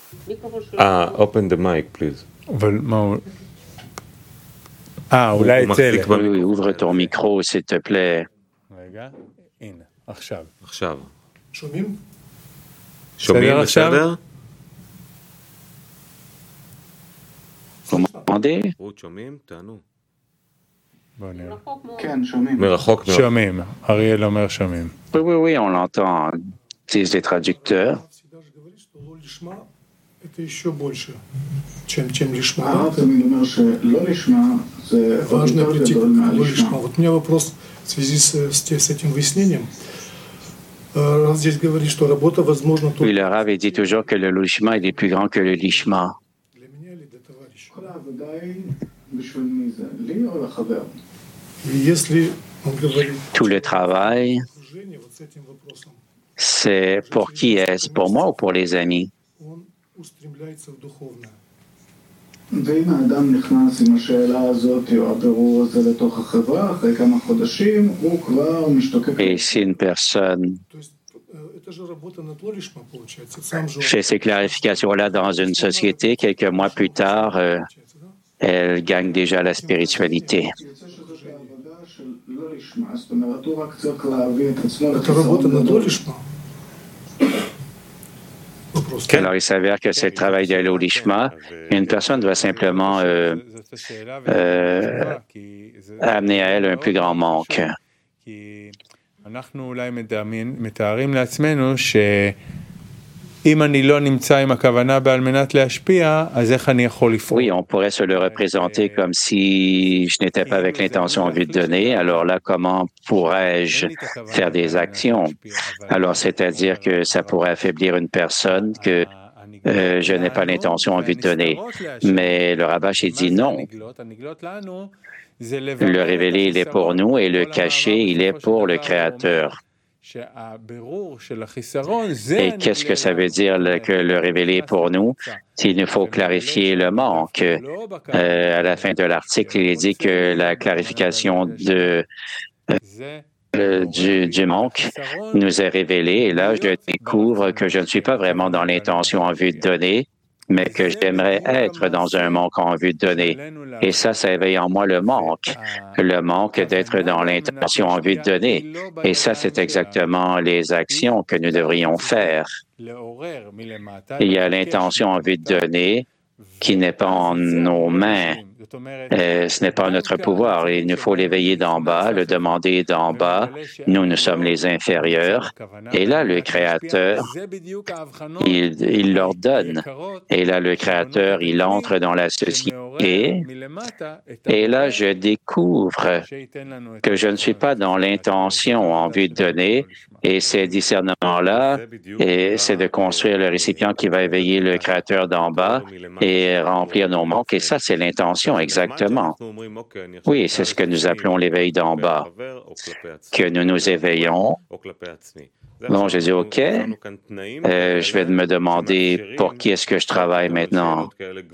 open the mic, please. אבל מה הוא... אולי אצל... Oui, ouvre ton micro, s'il te plaît. רגע, הנה, עכשיו. שומעים בסדר? Vous m'entendez? רות, שומעים? תענו. בוא נראה. כן, שומעים. מרחוק. שומעים, אריאל אומר שומעים. Oui, on l'entend. Utilise les traducteurs. это еще больше, чем лишма. תמיד אומר שלא לשמה זה важно прийти к לא לשמה. Вот у меня вопрос в связи с этим выяснением. Здесь говорит, что работа возможна только... Oui, le Rav dit toujours que le lishma est plus grand que le lishma. для меня или для товарища? בשביל מי זה? לי או לחבר? если он говорит... Tout le travail, вот с этим вопросом, c'est pour qui est-ce? Pour moi ou pour les amis? устремляется в духовное. ואם האדם נכנס עם השאלה הזאת או הבירור הזה לתוך החברה, אחרי כמה חודשים, הוא כבר משתוקק... Et si une personne fait ces clarifications-là dans une société, quelques mois plus tard, elle gagne déjà la spiritualité. Alors, il s'avère que c'est le travail de l'olishma. Une personne doit simplement amener à elle un plus grand manque. Oui, on pourrait se le représenter comme si je n'étais pas avec l'intention en vue de donner. Alors là, comment pourrais-je faire des actions? Alors, c'est-à-dire que ça pourrait affaiblir une personne que je n'ai pas l'intention en vue de donner. Mais le Rabash, il dit non. Le révélé, il est pour nous et le caché, il est pour le Créateur. Et qu'est-ce que ça veut dire que le révélé est pour nous? Il nous faut clarifier le manque. À la fin de l'article, il est dit que la clarification du manque nous est révélée. Et là, je découvre que je ne suis pas vraiment dans l'intention en vue de donner, mais que j'aimerais être dans un manque en vue de donner. Et ça éveille en moi le manque d'être dans l'intention en vue de donner. Et ça, c'est exactement les actions que nous devrions faire. Il y a l'intention en vue de donner qui n'est pas en nos mains. Ce n'est pas notre pouvoir. Il nous faut l'éveiller d'en bas, le demander d'en bas. Nous sommes les inférieurs. Et là, le Créateur, il leur donne. Et là, le Créateur, il entre dans la société. Et là, je découvre que je ne suis pas dans l'intention en vue de donner. Et ces discernements-là, c'est de construire le récipient qui va éveiller le Créateur d'en bas et remplir nos manques. Et ça, c'est l'intention, exactement. Oui, c'est ce que nous appelons l'éveil d'en bas, que nous nous éveillons. Bon, j'ai dit, OK, je vais me demander pour qui est-ce que je travaille maintenant.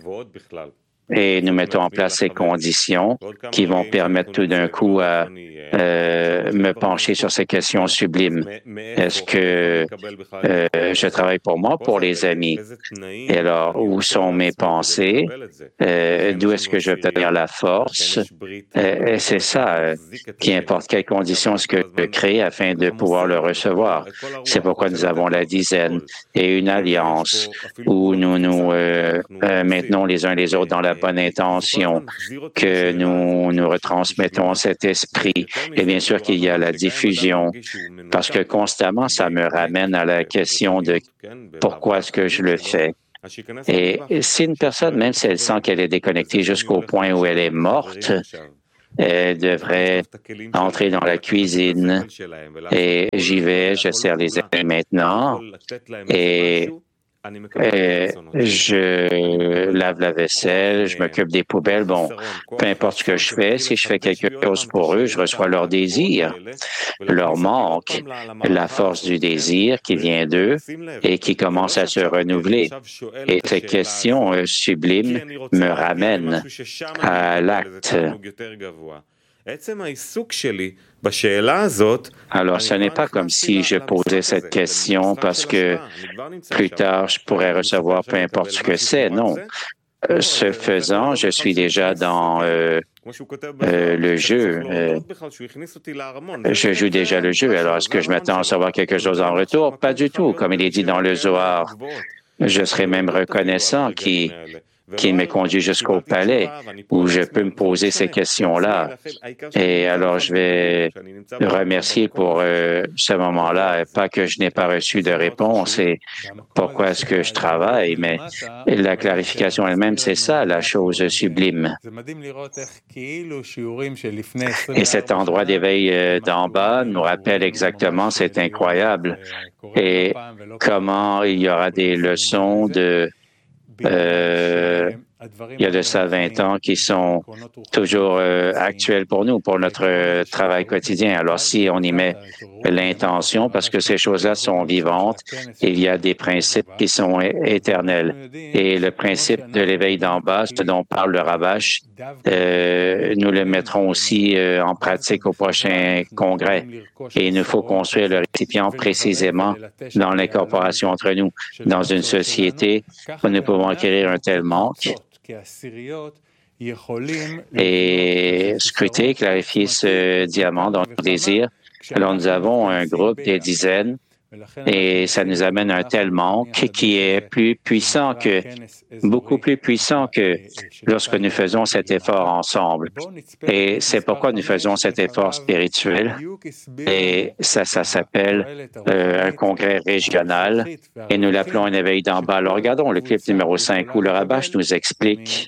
Et nous mettons en place ces conditions qui vont permettre tout d'un coup à me pencher sur ces questions sublimes. Est-ce que je travaille pour moi, pour les amis? Et alors, où sont mes pensées? D'où est-ce que je vais obtenir la force? Et c'est ça qui importe. Quelles conditions est-ce que je crée afin de pouvoir le recevoir? C'est pourquoi nous avons la dizaine et une alliance où nous nous maintenons les uns les autres dans la bonne intention, que nous retransmettons cet esprit. Et bien sûr qu'il y a la diffusion, parce que constamment, ça me ramène à la question de pourquoi est-ce que je le fais. Et si une personne, même si elle sent qu'elle est déconnectée jusqu'au point où elle est morte, elle devrait entrer dans la cuisine. Et j'y vais, je sers les amis maintenant. Et je lave la vaisselle, je m'occupe des poubelles. Bon, peu importe ce que je fais, si je fais quelque chose pour eux, je reçois leur désir, leur manque, la force du désir qui vient d'eux et qui commence à se renouveler. Et cette question sublime me ramène à l'acte. Alors, ce n'est pas comme si je posais cette question parce que plus tard, je pourrais recevoir peu importe ce que c'est. Non. Ce faisant, je suis déjà dans le jeu. Je joue déjà le jeu. Alors, est-ce que je m'attends à recevoir quelque chose en retour? Pas du tout. Comme il est dit dans le Zohar, je serais même reconnaissant qui me conduit jusqu'au palais où je peux me poser ces questions-là. Et alors, je vais remercier pour ce moment-là, pas que je n'ai pas reçu de réponse et pourquoi est-ce que je travaille, mais la clarification elle-même, c'est ça, la chose sublime. Et cet endroit d'éveil d'en bas nous rappelle exactement, c'est incroyable, et comment il y aura des leçons il y a de ça 20 ans qui sont toujours actuelles pour nous, pour notre travail quotidien. Alors, si on y met l'intention, parce que ces choses-là sont vivantes, il y a des principes qui sont éternels. Et le principe de l'éveil d'en bas, ce dont parle le Rabash, nous le mettrons aussi en pratique au prochain congrès. Et il nous faut construire le récipient précisément dans l'incorporation entre nous. Dans une société où nous pouvons acquérir un tel manque et scruter, clarifier ce diamant dans le désir. Alors, nous avons un groupe des dizaines et ça nous amène à un tel manque qui est plus puissant beaucoup plus puissant que lorsque nous faisons cet effort ensemble. Et c'est pourquoi nous faisons cet effort spirituel. Et ça s'appelle un congrès régional et nous l'appelons un éveil d'en bas. Alors, regardons le clip numéro 5 où le Rabash nous explique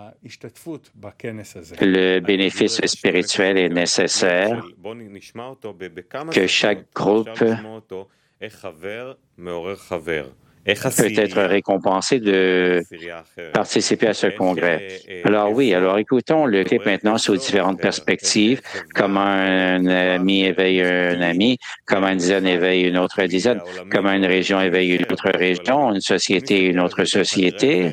le bénéfice spirituel est nécessaire, que chaque groupe peut être récompensé de participer à ce congrès. Alors oui, alors écoutons le clip maintenant sous différentes perspectives, comment un ami éveille un ami, comment une dizaine éveille une autre dizaine, comment une région éveille une autre région, une société une autre société.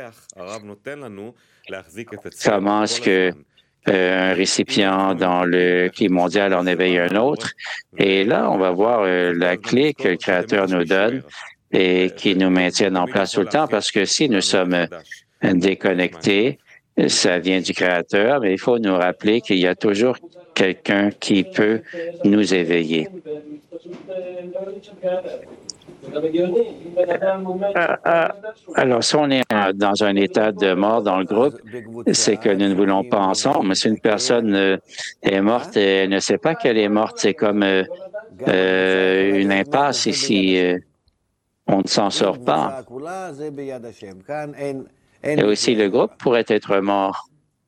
Comment est-ce que un récipient dans le clip mondial en éveille un autre? Et là, on va voir la clé que le Créateur nous donne et qui nous maintiennent en place tout le temps, parce que si nous sommes déconnectés, ça vient du Créateur, mais il faut nous rappeler qu'il y a toujours quelqu'un qui peut nous éveiller. Alors, si on est dans un état de mort dans le groupe, c'est que nous ne voulons pas ensemble. Mais si une personne est morte et elle ne sait pas qu'elle est morte, c'est comme une impasse ici. On ne s'en sort pas. Et aussi, le groupe pourrait être mort.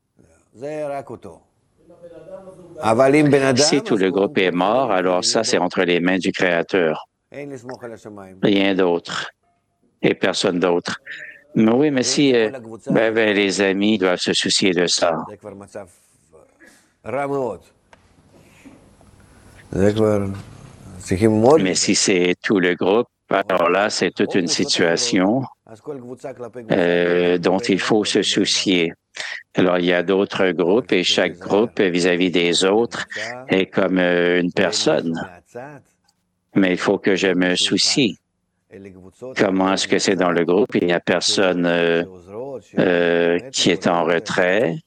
Si tout le groupe est mort, alors ça, c'est entre les mains du Créateur. Rien d'autre. Et personne d'autre. Mais oui, mais si les amis doivent se soucier de ça. Mais si c'est tout le groupe, alors là, c'est toute une situation dont il faut se soucier. Alors, il y a d'autres groupes et chaque groupe vis-à-vis des autres est comme une personne. Mais il faut que je me soucie. Comment est-ce que c'est dans le groupe? Il n'y a personne qui est en retrait.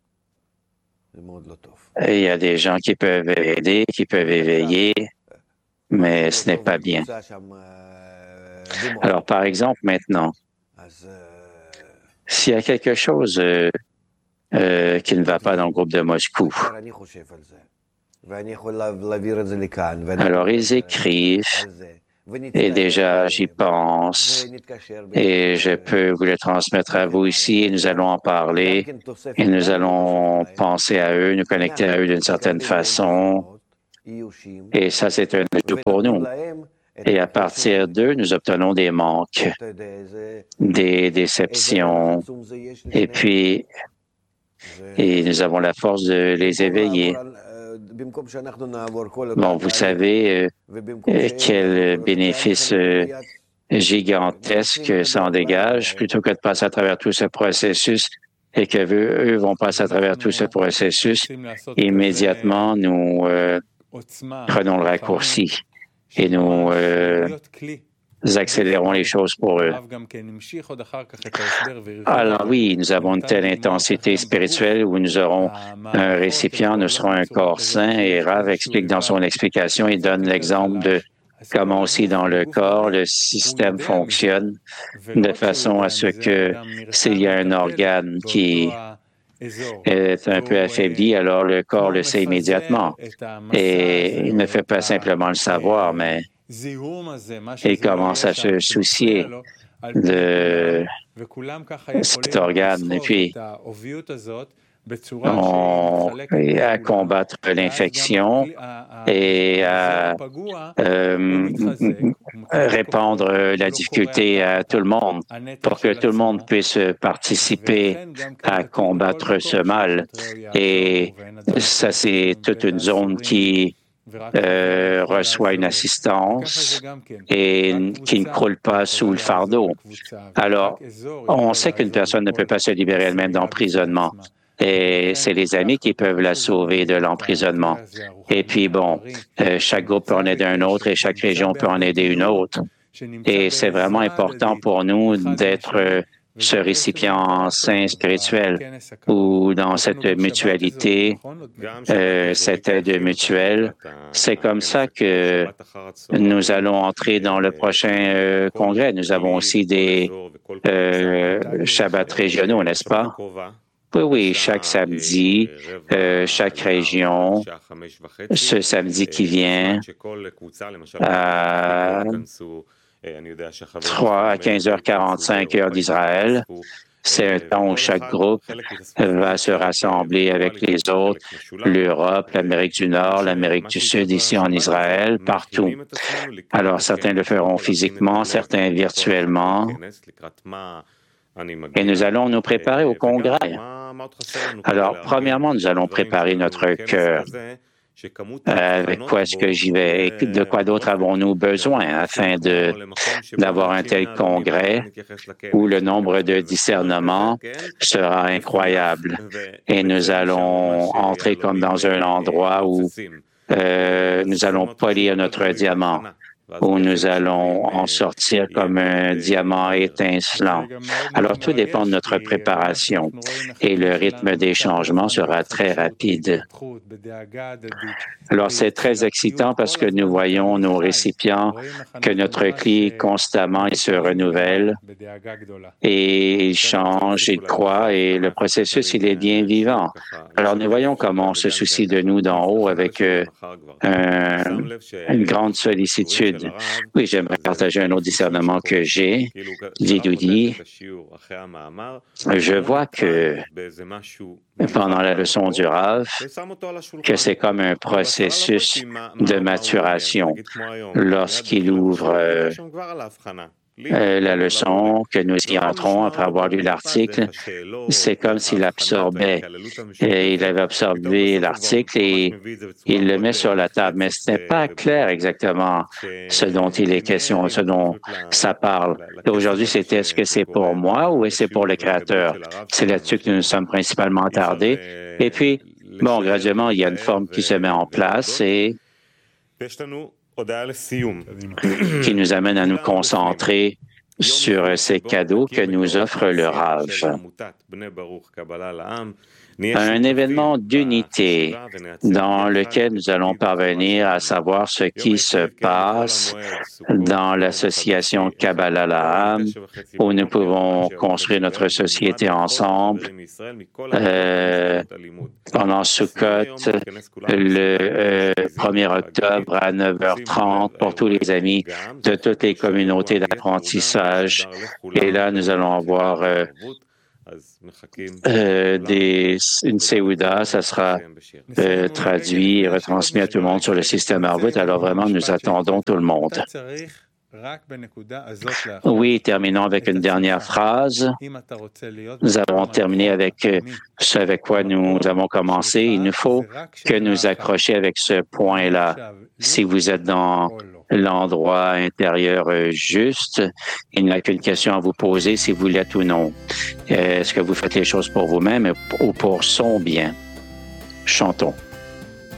Et il y a des gens qui peuvent aider, qui peuvent éveiller, mais ce n'est pas bien. Alors, par exemple, maintenant, s'il y a quelque chose qui ne va pas dans le groupe de Moscou, alors ils écrivent, et déjà j'y pense, et je peux vous le transmettre à vous ici, et nous allons en parler, et nous allons penser à eux, nous connecter à eux d'une certaine façon, et ça c'est un ajout pour nous. Et à partir d'eux, nous obtenons des manques, des déceptions, et puis nous avons la force de les éveiller. Bon, vous savez quel bénéfice gigantesque s'en dégage, plutôt que de passer à travers tout ce processus et que eux vont passer à travers tout ce processus, immédiatement, nous prenons le raccourci et nous accélérons les choses pour eux. Alors oui, nous avons une telle intensité spirituelle où nous aurons un récipient, nous serons un corps sain, et Rav explique dans son explication, il donne l'exemple de comment aussi dans le corps, le système fonctionne de façon à ce que s'il y a un organe qui est un peu affaibli, alors le corps le sait immédiatement. Et il ne fait pas simplement le savoir, mais il commence à se soucier de cet organe. Et puis, à combattre l'infection et à répandre la difficulté à tout le monde pour que tout le monde puisse participer à combattre ce mal. Et ça, c'est toute une zone qui reçoit une assistance et qui ne croule pas sous le fardeau. Alors, on sait qu'une personne ne peut pas se libérer elle-même d'emprisonnement. Et c'est les amis qui peuvent la sauver de l'emprisonnement. Et puis, bon, chaque groupe peut en aider un autre et chaque région peut en aider une autre. Et c'est vraiment important pour nous d'être ce récipient sain spirituel ou dans cette mutualité, cette aide mutuelle. C'est comme ça que nous allons entrer dans le prochain congrès. Nous avons aussi des Shabbats régionaux, n'est-ce pas? Oui, chaque samedi, chaque région, ce samedi qui vient, à 15h45 heure d'Israël. C'est un temps où chaque groupe va se rassembler avec les autres, l'Europe, l'Amérique du Nord, l'Amérique du Sud, ici en Israël, partout. Alors, certains le feront physiquement, certains virtuellement. Et nous allons nous préparer au congrès. Alors, premièrement, nous allons préparer notre cœur. Avec quoi est-ce que j'y vais et de quoi d'autre avons-nous besoin afin d'avoir un tel congrès où le nombre de discernements sera incroyable et nous allons entrer comme dans un endroit où nous allons polir notre diamant, où nous allons en sortir comme un diamant étincelant. Alors, tout dépend de notre préparation et le rythme des changements sera très rapide. Alors, c'est très excitant parce que nous voyons nos récipients, que notre cli constamment il se renouvelle et il change, il croît et le processus, il est bien vivant. Alors, nous voyons comment on se soucie de nous d'en haut avec une grande sollicitude. Oui, j'aimerais partager un autre discernement que j'ai, dit Doudi. Je vois que pendant la leçon du Rav, que c'est comme un processus de maturation lorsqu'il ouvre la leçon, que nous y entrons après avoir lu l'article, c'est comme s'il absorbait. Et il avait absorbé l'article et il le met sur la table. Mais ce n'est pas clair exactement ce dont il est question, ce dont ça parle. Et aujourd'hui, c'était est-ce que c'est pour moi ou est-ce que c'est pour le Créateur? C'est là-dessus que nous nous sommes principalement attardés. Et puis, bon, graduellement, il y a une forme qui se met en place et qui nous amène à nous concentrer sur ces cadeaux que nous offre le Rav. Un événement d'unité dans lequel nous allons parvenir à savoir ce qui se passe dans l'association Kabbalah La'am, où nous pouvons construire notre société ensemble. Pendant Sukkot, le 1er octobre à 9h30 pour tous les amis de toutes les communautés d'apprentissage. Et là, nous allons avoir une Seouda, ça sera traduit et retransmis à tout le monde sur le système Arvut. Alors vraiment, nous attendons tout le monde. Oui, terminons avec une dernière phrase. Nous avons terminé avec ce avec quoi nous avons commencé. Il nous faut que nous accrochions avec ce point-là. Si vous êtes dans l'endroit intérieur juste. Il n'a qu'une question à vous poser, si vous l'êtes ou non. Est-ce que vous faites les choses pour vous-même ou pour son bien? Chantons.